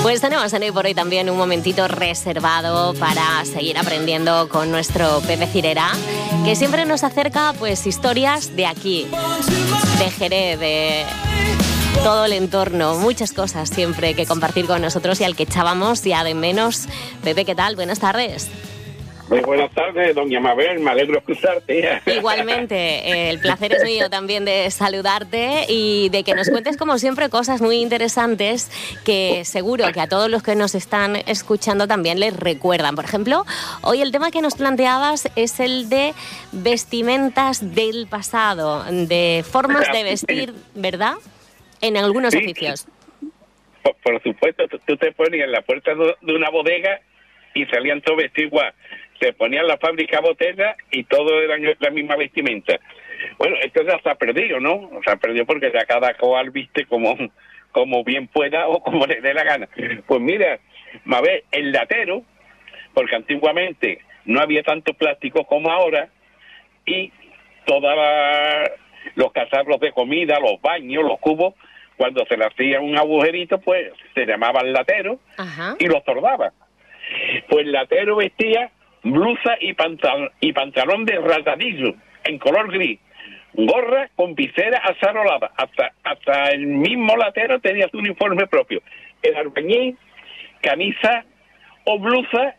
Pues tenemos en Hoy por Hoy también un momentito reservado para seguir aprendiendo con nuestro Pepe Cirera, que siempre nos acerca pues historias de aquí, de Jerez, de todo el entorno, muchas cosas siempre que compartir con nosotros y al que echábamos ya de menos. Pepe, ¿qué tal? Buenas tardes. Muy buenas tardes, doña Mabel, me alegro de escucharte. Igualmente, el placer es mío también de saludarte y de que nos cuentes como siempre cosas muy interesantes que seguro que a todos los que nos están escuchando también les recuerdan. Por ejemplo, hoy el tema que nos planteabas es el de vestimentas del pasado, de formas de vestir, ¿verdad? En algunos oficios. Por supuesto, tú te ponías en la puerta de una bodega y salían todos vestidos igual. Se ponían la fábrica botella y todo era la misma vestimenta. Bueno, esto ya se ha perdido, ¿no? Se ha perdido porque ya cada cual viste como bien pueda o como le dé la gana. Pues mira, Mabel, el latero, porque antiguamente no había tanto plástico como ahora, y todos los cacharros de comida, los baños, los cubos, cuando se le hacía un agujerito, pues se llamaban latero. Ajá. Y los tordaba. Pues el latero vestía blusa y pantalón de ratadillo en color gris, gorra con visera azarolada. Hasta el mismo latero tenía su uniforme propio. El albañil, camisa o blusa,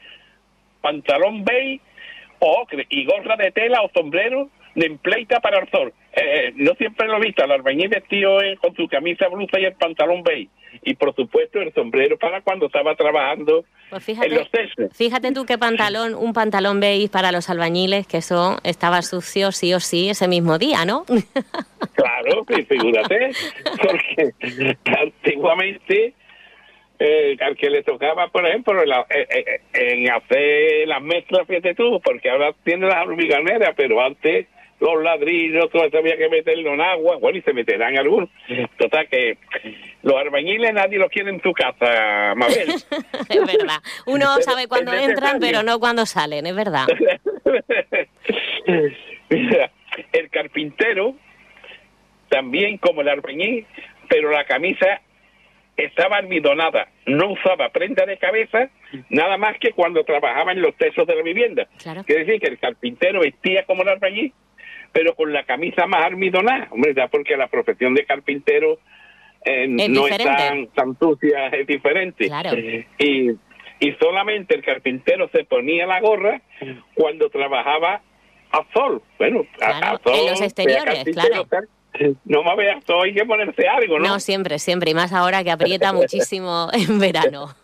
pantalón beige o ocre y gorra de tela o sombrero de empleita para el sol. No siempre lo he visto, el albañil vestido con su camisa, blusa y el pantalón beige. Y por supuesto el sombrero para cuando estaba trabajando pues en los tesos. Fíjate tú qué un pantalón beige para los albañiles, que eso estaba sucio sí o sí ese mismo día, ¿no? Claro, figúrate, porque antiguamente al que le tocaba, por ejemplo, en hacer las mezclas, fíjate tú, porque ahora tiene las hormigoneras, pero antes los ladrillos, todo eso había que meterlo en agua, bueno, y se meterán algunos. Total, que los albañiles nadie los quiere en su casa, Mabel. Es verdad. Uno sabe cuándo entran, pero no cuándo salen, es verdad. Mira, el carpintero, también como el albañil, pero la camisa estaba almidonada, no usaba prenda de cabeza, nada más que cuando trabajaba en los tesos de la vivienda. Claro. Quiere decir que el carpintero vestía como el albañil, pero con la camisa más almidonada, hombre, ya porque la profesión de carpintero no es tan sucia, es diferente. Claro. Y solamente el carpintero se ponía la gorra cuando trabajaba a sol. Bueno, claro, a sol, en los exteriores, claro. No me veas, todo hay que ponerse algo, ¿no? No, siempre, y más ahora que aprieta muchísimo en verano.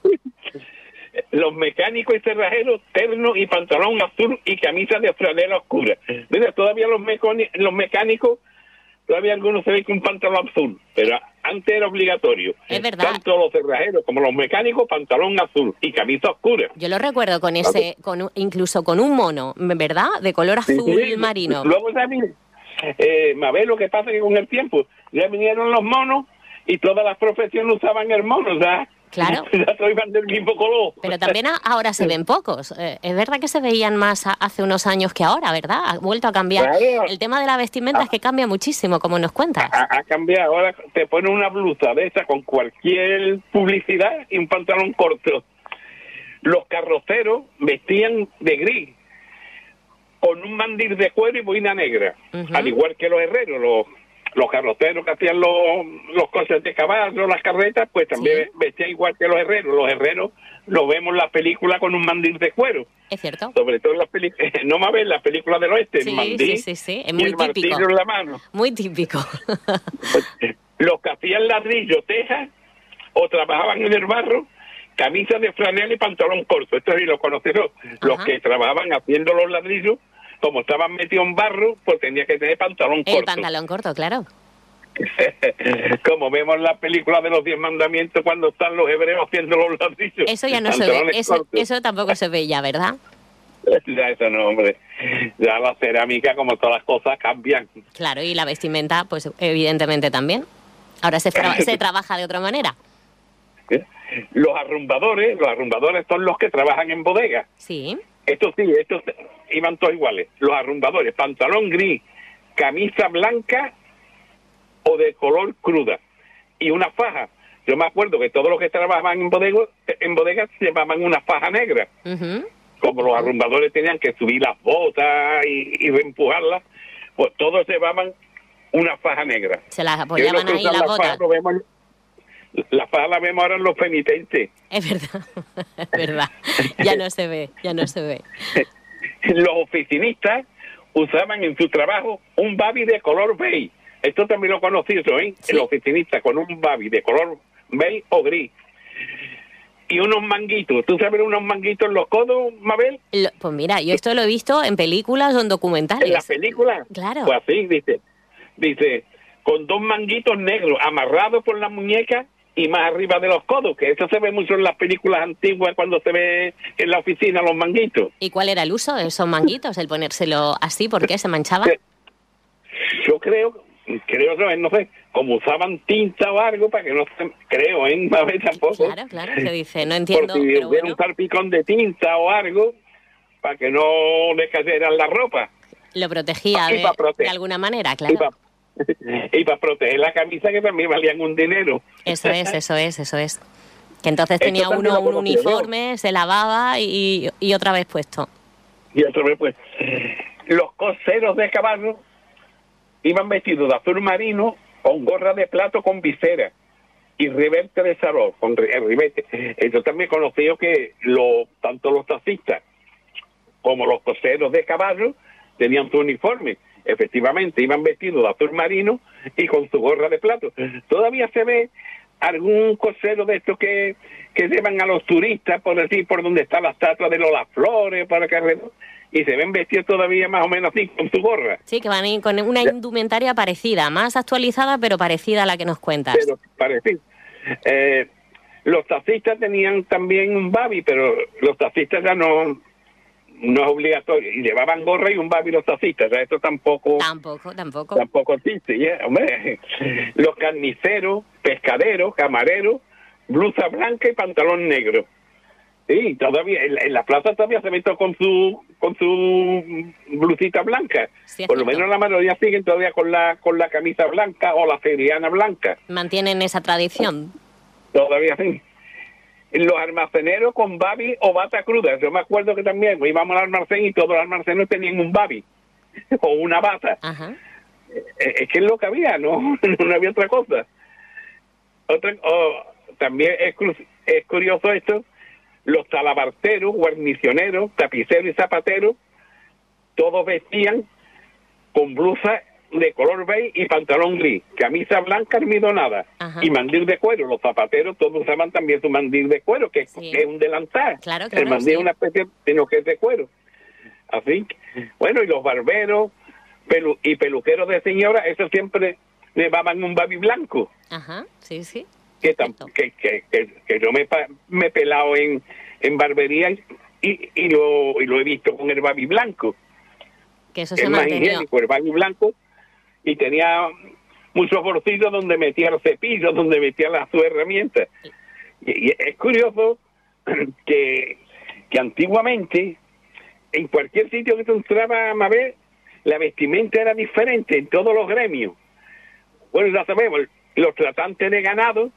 Los mecánicos y cerrajeros, terno y pantalón azul y camisa de franela oscura. Mira, todavía los mecánicos, todavía algunos se ven con pantalón azul, pero antes era obligatorio. Es verdad. Tanto los cerrajeros como los mecánicos, pantalón azul y camisa oscura. Yo lo recuerdo con ese, incluso con un mono, ¿verdad? De color azul sí, marino. Luego también, Mabel, lo que pasa es que con el tiempo ya vinieron los monos y todas las profesiones usaban el mono, ¿sabes? Claro. Ya todos iban del mismo color. Pero también ahora se ven pocos. Es verdad que se veían más hace unos años que ahora, ¿verdad? Ha vuelto a cambiar. Claro. El tema de la vestimenta es que cambia muchísimo, como nos cuentas. Ha cambiado. Ahora te ponen una blusa de esa con cualquier publicidad y un pantalón corto. Los carroceros vestían de gris, con un mandil de cuero y boina negra. Uh-huh. Al igual que los herreros, los carroceros que hacían los coches de caballo, las carretas, pues también sí, vestían igual que los herreros. Los herreros los vemos en la película con un mandil de cuero. Es cierto. Sobre todo en las películas, no más ver las películas del oeste, sí, el mandil sí. Es muy y el típico. martillo en la mano. Muy típico. Los que hacían ladrillo, tejas, o trabajaban en el barro, camisas de franela y pantalón corto. Esto sí lo conocieron. Los que trabajaban haciendo los ladrillos, como estaban metidos en barro, pues tenía que tener pantalón corto. El pantalón corto, claro. Como vemos en la película de los 10 mandamientos cuando están los hebreos haciendo los ladrillos. Eso ya no se ve, eso tampoco se ve ya, ¿verdad? Ya eso no, hombre. Ya la cerámica, como todas las cosas, cambian. Claro, y la vestimenta, pues evidentemente también. Ahora se trabaja de otra manera. Los arrumbadores son los que trabajan en bodega. Sí. Estos iban todos iguales. Los arrumbadores, pantalón gris, camisa blanca o de color cruda y una faja. yo me acuerdo que todos los que trabajaban en bodegas llevaban una faja negra. Como los arrumbadores tenían que subir las botas y empujarlas, pues todos llevaban una faja negra. Se las apoyaban ahí las botas. La faja la vemos ahora en los penitentes. Es verdad, es verdad. Ya no se ve. Los oficinistas usaban en su trabajo un babi de color beige. Esto también lo conocí yo, ¿eh? Sí. El oficinista con un babi de color beige o gris. Y unos manguitos. ¿Tú sabes unos manguitos en los codos, Mabel? Pues mira, yo esto lo he visto en películas o en documentales. ¿En las películas? Claro. Pues así, dice, con 2 manguitos negros amarrados por la muñeca y más arriba de los codos, que eso se ve mucho en las películas antiguas cuando se ve en la oficina los manguitos. ¿Y cuál era el uso de esos manguitos, el ponérselo así? ¿Por qué se manchaban? Yo creo, no sé, como usaban tinta o algo para que no se... Creo, a ver tampoco. Claro, se dice, no entiendo. Porque pero hubiera un salpicón de tinta o algo para que no le cayeran la ropa. Lo protegía de alguna manera, claro. Y para proteger la camisa, que también valían un dinero. Eso es. Que entonces tenía uno un uniforme, se lavaba y otra vez puesto. Y otra vez puesto. Los coseros de caballo iban vestidos de azul marino con gorra de plato con visera y ribete de salón, con ribete. Yo también he conocido que tanto los taxistas como los coseros de caballo tenían su uniforme. Efectivamente, iban vestidos de azul marino y con su gorra de plato. Todavía se ve algún cosero de estos que llevan a los turistas por decir por donde está la estatua de Lola Flores, para que alrededor, y se ven vestidos todavía más o menos así con su gorra. Sí, que van a ir con una indumentaria parecida, más actualizada, pero parecida a la que nos cuentas. Pero parecida. Los taxistas tenían también un babi, pero los taxistas ya no es obligatorio, y llevaban gorra y un babi los taxistas, o sea, esto tampoco existe, yeah, hombre. Los carniceros, pescaderos, camareros, blusa blanca y pantalón negro. Sí, todavía en la plaza todavía se ve todo con su blusita blanca. Sí, por lo menos la mayoría siguen todavía con la camisa blanca o la feriana blanca. Mantienen esa tradición. Todavía sí. Los almaceneros con babi o bata cruda. Yo me acuerdo que también íbamos al almacén y todos los almacenes tenían un babi o una bata. Ajá. Es que es lo que había, no había otra cosa. También es curioso esto, los talabarteros, guarnicioneros, tapiceros y zapateros, todos vestían con blusa de color beige y pantalón gris, camisa blanca almidonada. Ajá. Y mandil de cuero. Los zapateros todos usaban también su mandil de cuero, que es un delantal. Claro, el mandil es una especie, sino que es de cuero. Así, bueno, y los barberos y peluqueros de señora, eso siempre llevaban un babi blanco. Ajá, sí. Que yo me he pelado en barbería y lo he visto con el babi blanco. Que eso se mantenía. Más higiénico, el babi blanco. Y tenía muchos bolsillos donde metía el cepillo, donde metía las sus herramientas. Y es curioso que antiguamente, en cualquier sitio que tú entrabas, Mabel, la vestimenta era diferente en todos los gremios. Bueno, ya sabemos, los tratantes de ganado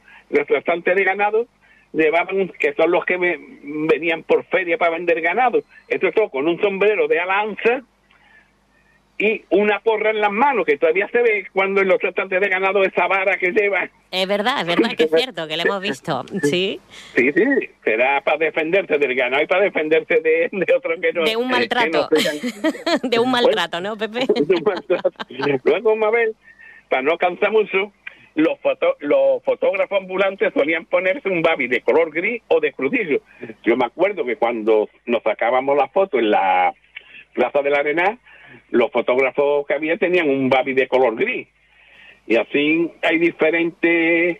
llevaban, que son los que venían por feria para vender ganado. Esto es todo con un sombrero de alanza y una porra en las manos, que todavía se ve cuando en los tratantes de ganado esa vara que llevan. Es verdad que es cierto, que lo hemos visto, ¿sí? Sí, será para defenderse del ganado y para defenderse de otro que no... De un maltrato, de un maltrato, ¿no, Pepe? De un maltrato. Luego, Mabel, para no cansar mucho, los fotógrafos ambulantes solían ponerse un babi de color gris o de crudillo. Yo me acuerdo que cuando nos sacábamos la foto en la Plaza de la Arenal, los fotógrafos que había tenían un babi de color gris. Y así hay diferentes...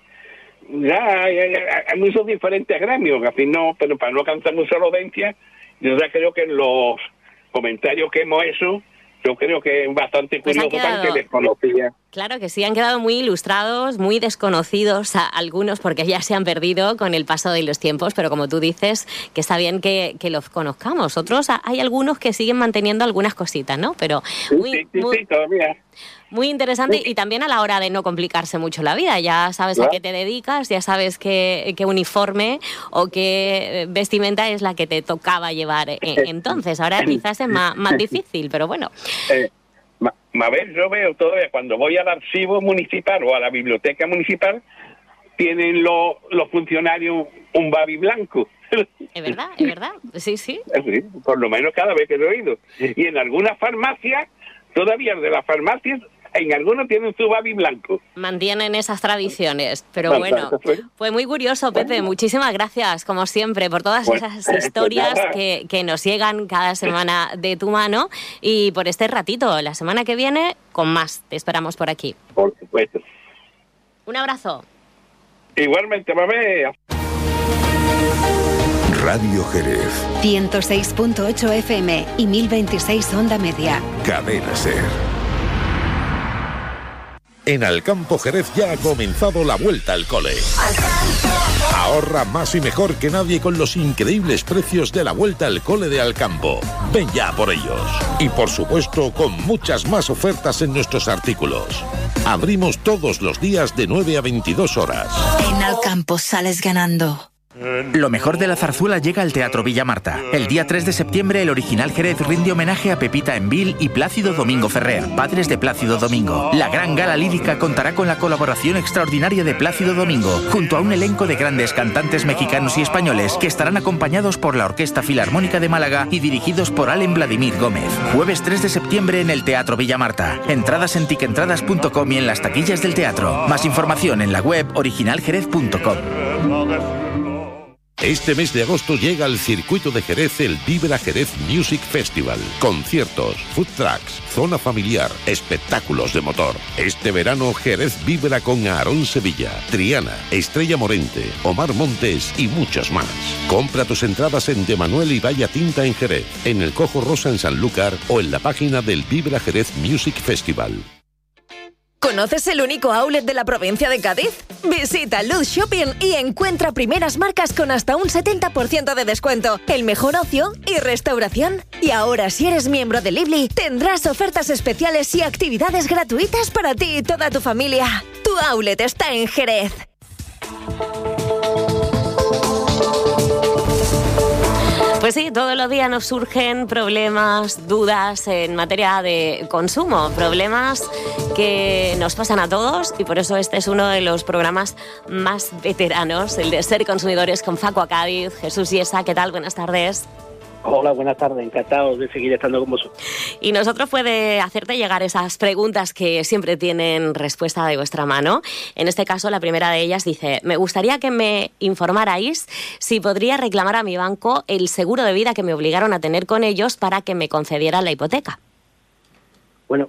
hay muchos diferentes gremios, así no, pero para no cansar mucho la audiencia, yo ya creo que en los comentarios que hemos hecho, yo creo que es bastante curioso para que desconocía. Claro que sí, han quedado muy ilustrados, muy desconocidos a algunos porque ya se han perdido con el paso de los tiempos, pero como tú dices, que está bien que los conozcamos. Otros, hay algunos que siguen manteniendo algunas cositas, ¿no? Pero sí, todavía. Muy interesante y también a la hora de no complicarse mucho la vida. Ya sabes a qué te dedicas, ya sabes qué uniforme o qué vestimenta es la que te tocaba llevar entonces. Ahora quizás es más difícil, pero bueno. A ver, yo veo todavía cuando voy al archivo municipal o a la biblioteca municipal, tienen los funcionarios un babi blanco. Es verdad, sí. Sí, por lo menos cada vez que lo he oído. Y en algunas farmacias, todavía de las farmacias, en algunos tienen su babi blanco. Mantienen esas tradiciones, pero bueno, fue muy curioso, Pepe. Muchísimas gracias, como siempre, por todas esas historias que nos llegan cada semana de tu mano y por este ratito. La semana que viene, con más. Te esperamos por aquí. Por supuesto. Un abrazo. Igualmente, mamá. Radio Jerez. 106.8 FM y 1026 Onda Media. Cadena Ser. En Alcampo Jerez ya ha comenzado la vuelta al cole. Ahorra más y mejor que nadie con los increíbles precios de la vuelta al cole de Alcampo. Ven ya por ellos. Y por supuesto con muchas más ofertas en nuestros artículos. Abrimos todos los días de 9 a 22 horas. En Alcampo sales ganando. Lo mejor de la zarzuela llega al Teatro Villa Marta. El día 3 de septiembre, el Original Jerez rinde homenaje a Pepita Envil y Plácido Domingo Ferrer, padres de Plácido Domingo. La gran gala lírica contará con la colaboración extraordinaria de Plácido Domingo, junto a un elenco de grandes cantantes mexicanos y españoles que estarán acompañados por la Orquesta Filarmónica de Málaga y dirigidos por Allen Vladimir Gómez. Jueves 3 de septiembre en el Teatro Villa Marta. Entradas en tiquentradas.com y en las taquillas del teatro. Más información en la web originaljerez.com. Este mes de agosto llega al circuito de Jerez el Vibra Jerez Music Festival. Conciertos, food trucks, zona familiar, espectáculos de motor. Este verano Jerez vibra con Aarón Sevilla, Triana, Estrella Morente, Omar Montes y muchos más. Compra tus entradas en De Manuel y Valla Tinta en Jerez, en el Cojo Rosa en Sanlúcar o en la página del Vibra Jerez Music Festival. ¿Conoces el único outlet de la provincia de Cádiz? Visita Luz Shopping y encuentra primeras marcas con hasta un 70% de descuento, el mejor ocio y restauración. Y ahora, si eres miembro de Lively, tendrás ofertas especiales y actividades gratuitas para ti y toda tu familia. Tu outlet está en Jerez. Pues sí, todos los días nos surgen problemas, dudas en materia de consumo, problemas que nos pasan a todos y por eso este es uno de los programas más veteranos, el de Ser Consumidores con Facua Cádiz. Jesús Yesa, ¿qué tal? Buenas tardes. Hola, buenas tardes, encantado de seguir estando con vosotros. Y nosotros puede hacerte llegar esas preguntas que siempre tienen respuesta de vuestra mano. En este caso, la primera de ellas dice: me gustaría que me informarais si podría reclamar a mi banco el seguro de vida que me obligaron a tener con ellos para que me concedieran la hipoteca. Bueno,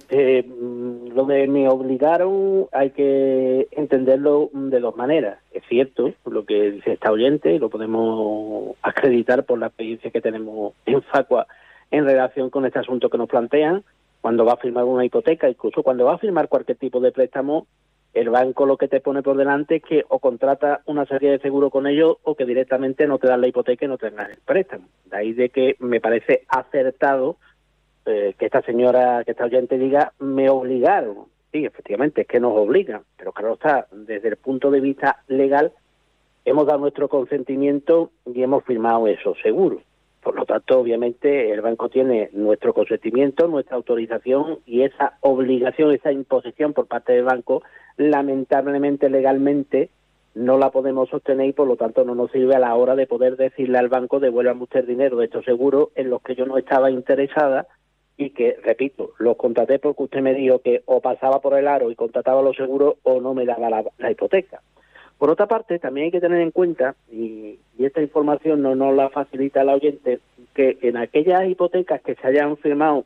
lo de me obligaron hay que entenderlo de dos maneras. Es cierto lo que dice esta oyente, y lo podemos acreditar por la experiencia que tenemos en Facua en relación con este asunto que nos plantean. Cuando va a firmar una hipoteca, incluso cuando va a firmar cualquier tipo de préstamo, el banco lo que te pone por delante es que o contrata una serie de seguros con ellos o que directamente no te dan la hipoteca y no te dan el préstamo. De ahí de que me parece acertado que esta señora, que esta oyente diga, me obligaron. Sí, efectivamente, es que nos obligan, pero claro está, desde el punto de vista legal, hemos dado nuestro consentimiento y hemos firmado esos seguros. Por lo tanto, obviamente, el banco tiene nuestro consentimiento, nuestra autorización y esa obligación, esa imposición por parte del banco, lamentablemente, legalmente, no la podemos sostener y por lo tanto no nos sirve a la hora de poder decirle al banco: devuélvame usted el dinero de estos seguros en los que yo no estaba interesada y que, repito, los contraté porque usted me dijo que o pasaba por el aro y contrataba los seguros o no me daba la hipoteca. Por otra parte, también hay que tener en cuenta, y esta información no nos la facilita el oyente, que en aquellas hipotecas que se hayan firmado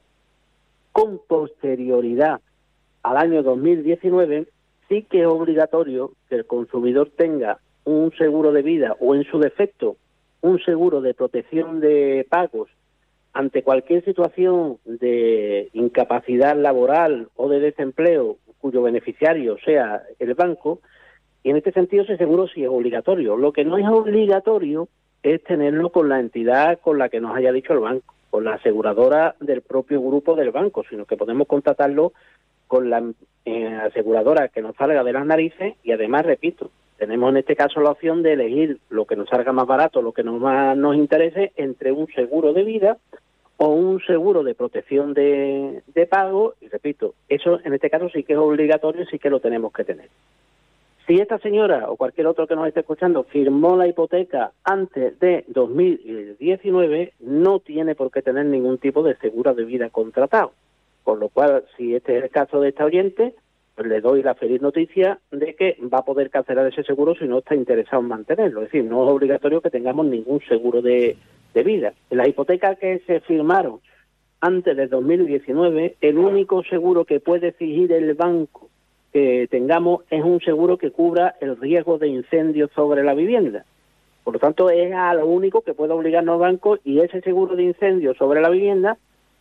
con posterioridad al año 2019, sí que es obligatorio que el consumidor tenga un seguro de vida o, en su defecto, un seguro de protección de pagos ante cualquier situación de incapacidad laboral o de desempleo cuyo beneficiario sea el banco, y en este sentido ese seguro sí es obligatorio. Lo que no es obligatorio es tenerlo con la entidad con la que nos haya dicho el banco, con la aseguradora del propio grupo del banco, sino que podemos contratarlo con la aseguradora que nos salga de las narices y además, repito, tenemos en este caso la opción de elegir lo que nos salga más barato, lo que más nos interese, entre un seguro de vida o un seguro de protección de pago. Y repito, eso en este caso sí que es obligatorio y sí que lo tenemos que tener. Si esta señora o cualquier otro que nos esté escuchando firmó la hipoteca antes de 2019, no tiene por qué tener ningún tipo de seguro de vida contratado. Con lo cual, si este es el caso de esta oyente, pues le doy la feliz noticia de que va a poder cancelar ese seguro si no está interesado en mantenerlo. Es decir, no es obligatorio que tengamos ningún seguro de vida. En las hipotecas que se firmaron antes de 2019, el único seguro que puede exigir el banco que tengamos es un seguro que cubra el riesgo de incendio sobre la vivienda. Por lo tanto, es a lo único que puede obligarnos al banco, y ese seguro de incendio sobre la vivienda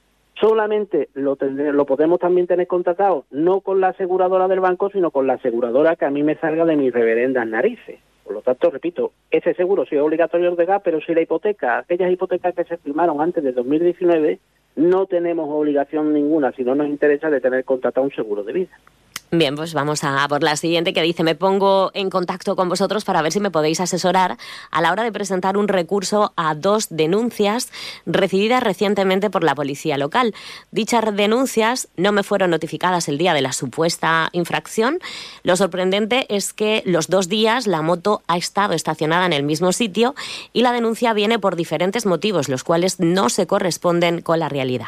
solamente lo podemos también tener contratado, no con la aseguradora del banco, sino con la aseguradora que a mí me salga de mis reverendas narices. Por lo tanto, repito, ese seguro sí es obligatorio de gas, pero si la hipoteca, aquellas hipotecas que se firmaron antes de 2019, no tenemos obligación ninguna, si no nos interesa, de tener contratado un seguro de vida. Bien, pues vamos a por la siguiente, que dice: me pongo en contacto con vosotros para ver si me podéis asesorar a la hora de presentar un recurso a 2 denuncias recibidas recientemente por la policía local. Dichas denuncias no me fueron notificadas el día de la supuesta infracción. Lo sorprendente es que los 2 días la moto ha estado estacionada en el mismo sitio y la denuncia viene por diferentes motivos, los cuales no se corresponden con la realidad.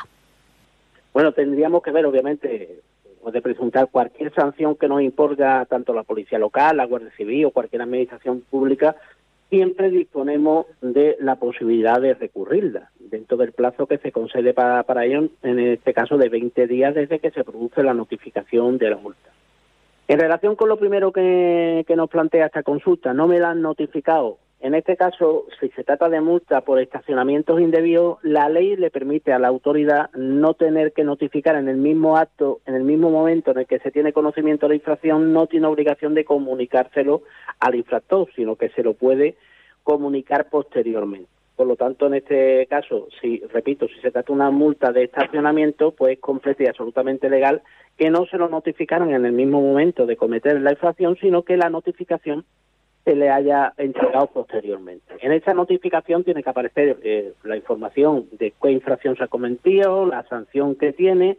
Bueno, tendríamos que ver, obviamente, de presentar cualquier sanción que nos imponga tanto la policía local, la Guardia Civil o cualquier administración pública. Siempre disponemos de la posibilidad de recurrirla dentro del plazo que se concede para ello, en este caso de 20 días desde que se produce la notificación de la multa. En relación con lo primero que nos plantea esta consulta, no me la han notificado. En este caso, si se trata de multa por estacionamientos indebidos, la ley le permite a la autoridad no tener que notificar en el mismo acto, en el mismo momento en el que se tiene conocimiento de la infracción, no tiene obligación de comunicárselo al infractor, sino que se lo puede comunicar posteriormente. Por lo tanto, en este caso, si se trata de una multa de estacionamiento, pues es completa y absolutamente legal que no se lo notificaran en el mismo momento de cometer la infracción, sino que la notificación se le haya entregado posteriormente. En esta notificación tiene que aparecer la información de qué infracción se ha cometido, la sanción que tiene,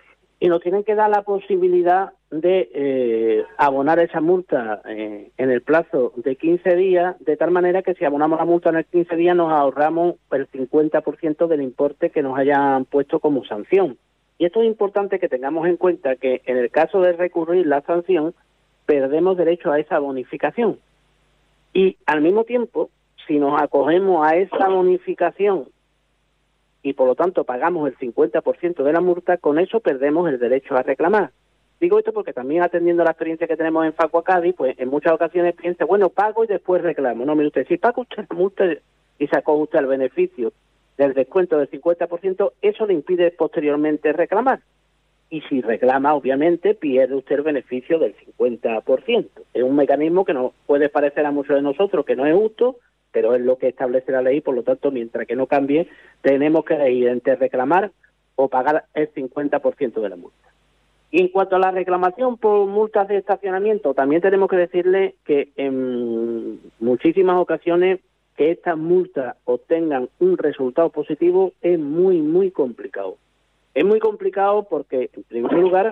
y nos tienen que dar la posibilidad de abonar esa multa en el plazo de 15 días, de tal manera que si abonamos la multa en el 15 días nos ahorramos el 50% del importe que nos hayan puesto como sanción. Y esto es importante que tengamos en cuenta, que en el caso de recurrir la sanción, perdemos derecho a esa bonificación. Y al mismo tiempo, si nos acogemos a esa bonificación y por lo tanto pagamos el 50% de la multa, con eso perdemos el derecho a reclamar. Digo esto porque también, atendiendo la experiencia que tenemos en Facua Cádiz, pues en muchas ocasiones piensa, bueno, pago y después reclamo. No, mire usted, si paga usted la multa y se acoge usted al beneficio del descuento del 50%, eso le impide posteriormente reclamar. Y si reclama, obviamente, pierde usted el beneficio del 50%. Es un mecanismo que nos puede parecer a muchos de nosotros que no es justo, pero es lo que establece la ley. Por lo tanto, mientras que no cambie, tenemos que elegir entre reclamar o pagar el 50% de la multa. Y en cuanto a la reclamación por multas de estacionamiento, también tenemos que decirle que en muchísimas ocasiones que estas multas obtengan un resultado positivo es muy, muy complicado. Es muy complicado porque, en primer lugar,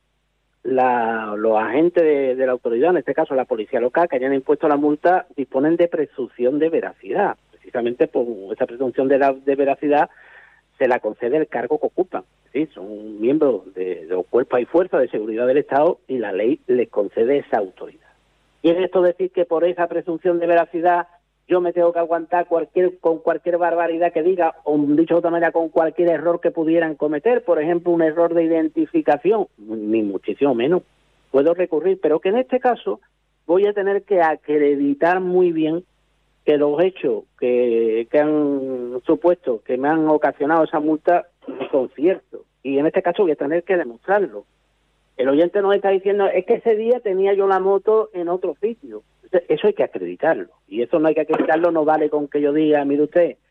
los agentes de la autoridad, en este caso la policía local, que hayan impuesto la multa, disponen de presunción de veracidad. Precisamente por esa presunción de veracidad se la concede el cargo que ocupan. ¿Sí? Son miembros de los cuerpos y fuerzas de seguridad del Estado y la ley les concede esa autoridad. ¿Quiere esto decir que por esa presunción de veracidad yo me tengo que aguantar con cualquier barbaridad que diga, o dicho de otra manera, con cualquier error que pudieran cometer? Por ejemplo, un error de identificación, ni muchísimo menos. Puedo recurrir, pero que en este caso voy a tener que acreditar muy bien que los hechos que han supuesto, que me han ocasionado esa multa, son ciertos. Y en este caso voy a tener que demostrarlo. El oyente nos está diciendo, es que ese día tenía yo la moto en otro sitio. Eso hay que acreditarlo. Y eso no hay que acreditarlo, no vale con que yo diga, mire usted,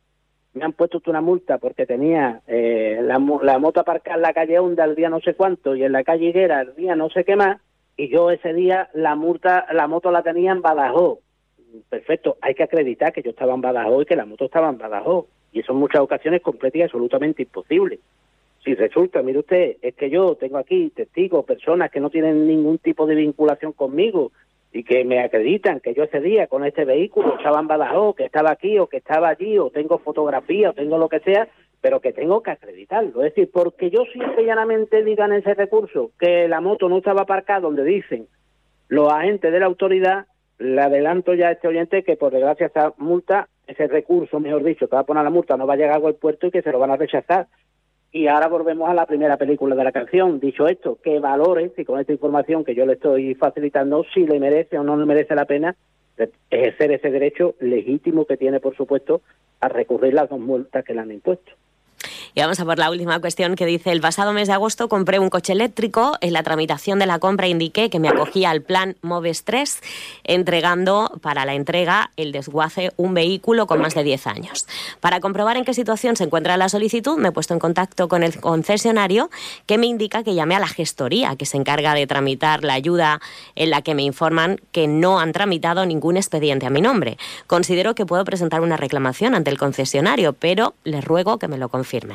me han puesto una multa porque tenía la moto aparcada en la calle Honda el día no sé cuánto y en la calle Higuera el día no sé qué más, y yo ese día la moto la tenía en Badajoz. Perfecto, hay que acreditar que yo estaba en Badajoz y que la moto estaba en Badajoz, y eso en muchas ocasiones completas y absolutamente imposible. Si resulta, mire usted, es que yo tengo aquí testigos, personas que no tienen ningún tipo de vinculación conmigo y que me acreditan que yo ese día con este vehículo estaba en Badajoz, que estaba aquí o que estaba allí, o tengo fotografía o tengo lo que sea, pero que tengo que acreditarlo. Es decir, porque yo simple y llanamente diga en ese recurso que la moto no estaba aparcada donde dicen los agentes de la autoridad, le adelanto ya a este oyente que por desgracia esa multa, ese recurso, mejor dicho, que va a poner la multa, no va a llegar al puerto y que se lo van a rechazar. Y ahora volvemos a la primera película de la canción. Dicho esto, que valore, si con esta información que yo le estoy facilitando, si le merece o no le merece la pena ejercer ese derecho legítimo que tiene, por supuesto, a recurrir las 2 multas que le han impuesto. Y vamos a por la última cuestión, que dice: el pasado mes de agosto compré un coche eléctrico. En la tramitación de la compra indiqué que me acogía al plan MOVES 3, entregando para la entrega el desguace un vehículo con más de 10 años. Para comprobar en qué situación se encuentra la solicitud, me he puesto en contacto con el concesionario, que me indica que llame a la gestoría, que se encarga de tramitar la ayuda, en la que me informan que no han tramitado ningún expediente a mi nombre. Considero que puedo presentar una reclamación ante el concesionario, pero les ruego que me lo confirmen.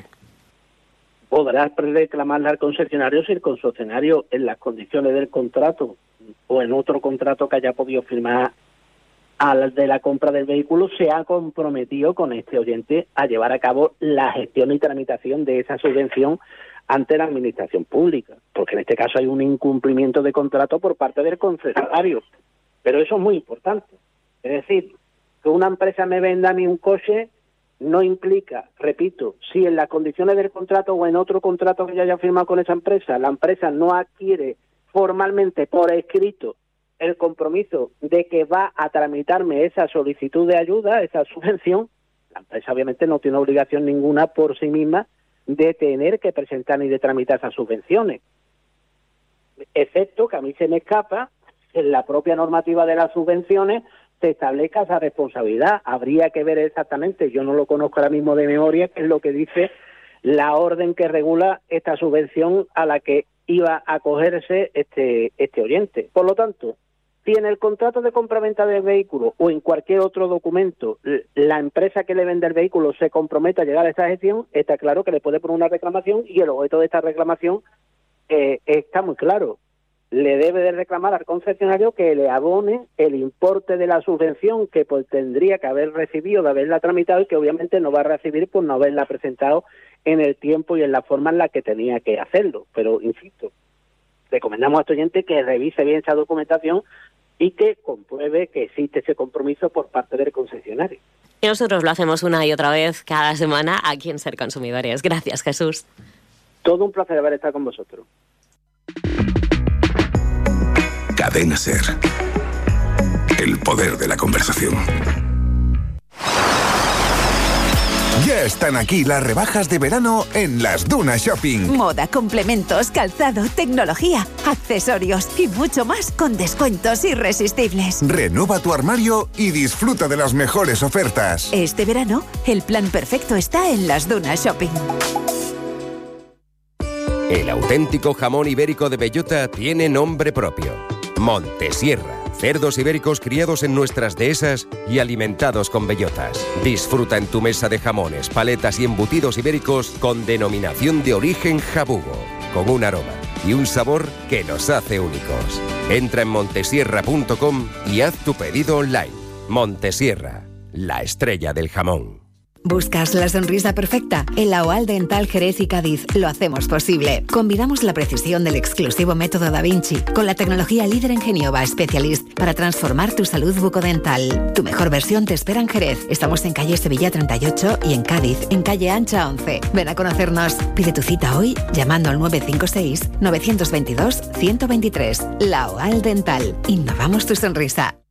Podrás reclamarle al concesionario si el concesionario, en las condiciones del contrato o en otro contrato que haya podido firmar al de la compra del vehículo, se ha comprometido con este oyente a llevar a cabo la gestión y tramitación de esa subvención ante la administración pública, porque en este caso hay un incumplimiento de contrato por parte del concesionario. Pero eso es muy importante. Es decir, que una empresa me venda a mí un coche no implica, repito, si en las condiciones del contrato o en otro contrato que yo haya firmado con esa empresa, la empresa no adquiere formalmente por escrito el compromiso de que va a tramitarme esa solicitud de ayuda, esa subvención, la empresa obviamente no tiene obligación ninguna por sí misma de tener que presentar ni de tramitar esas subvenciones. Excepto que a mí se me escapa, en la propia normativa de las subvenciones se establezca esa responsabilidad. Habría que ver exactamente, yo no lo conozco ahora mismo de memoria, qué es lo que dice la orden que regula esta subvención a la que iba a acogerse este oyente. Por lo tanto, si en el contrato de compraventa del vehículo o en cualquier otro documento la empresa que le vende el vehículo se compromete a llegar a esa gestión, está claro que le puede poner una reclamación, y el objeto de esta reclamación está muy claro. Le debe de reclamar al concesionario que le abone el importe de la subvención que pues tendría que haber recibido de haberla tramitado, y que obviamente no va a recibir por no haberla presentado en el tiempo y en la forma en la que tenía que hacerlo. Pero, insisto, recomendamos a este oyente que revise bien esa documentación y que compruebe que existe ese compromiso por parte del concesionario. Y nosotros lo hacemos una y otra vez cada semana aquí en Ser Consumidores. Gracias, Jesús. Todo un placer haber estado con vosotros. Cadena Ser. El poder de la conversación. Ya están aquí las rebajas de verano en Las Dunas Shopping. Moda, complementos, calzado, tecnología, accesorios y mucho más con descuentos irresistibles. Renueva tu armario y disfruta de las mejores ofertas. Este verano, el plan perfecto está en Las Dunas Shopping. El auténtico jamón ibérico de bellota tiene nombre propio: Montesierra. Cerdos ibéricos criados en nuestras dehesas y alimentados con bellotas. Disfruta en tu mesa de jamones, paletas y embutidos ibéricos con denominación de origen jabugo, con un aroma y un sabor que nos hace únicos. Entra en montesierra.com y haz tu pedido online. Montesierra, la estrella del jamón. ¿Buscas la sonrisa perfecta? En la OAL Dental Jerez y Cádiz lo hacemos posible. Combinamos la precisión del exclusivo método Da Vinci con la tecnología líder en Genioba Specialist para transformar tu salud bucodental. Tu mejor versión te espera en Jerez. Estamos en calle Sevilla 38 y en Cádiz, en calle Ancha 11. Ven a conocernos. Pide tu cita hoy llamando al 956-922-123. La OAL Dental. Innovamos tu sonrisa.